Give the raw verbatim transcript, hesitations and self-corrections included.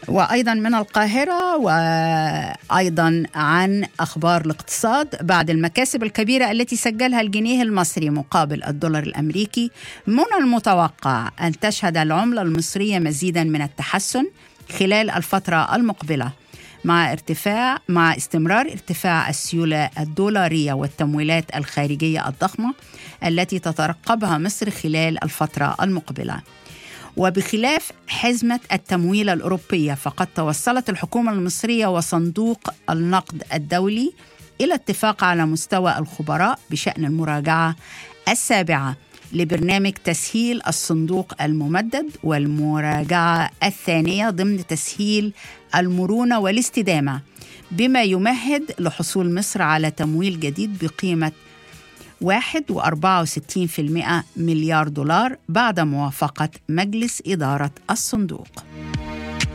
وأيضا من القاهرة، وأيضا عن أخبار الاقتصاد. بعد المكاسب الكبيرة التي سجلها الجنيه المصري مقابل الدولار الأمريكي، من المتوقع أن تشهد العملة المصرية مزيدا من التحسن خلال الفترة المقبلة، مع ارتفاع مع استمرار ارتفاع السيولة الدولارية والتمويلات الخارجية الضخمة التي تترقبها مصر خلال الفترة المقبلة. وبخلاف حزمة التمويل الأوروبية، فقد توصلت الحكومة المصرية وصندوق النقد الدولي إلى اتفاق على مستوى الخبراء بشأن المراجعة السابعة لبرنامج تسهيل الصندوق الممدد، والمراجعة الثانية ضمن تسهيل المرونة والاستدامة، بما يمهد لحصول مصر على تمويل جديد بقيمة واحد وأربعة وستين بالمئة مليار دولار بعد موافقة مجلس إدارة الصندوق.